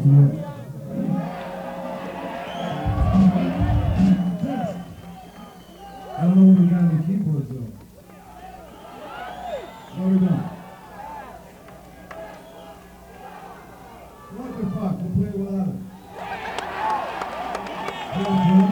I don't know what we got on the keyboards though. What we got? What the fuck? We'll play it without it.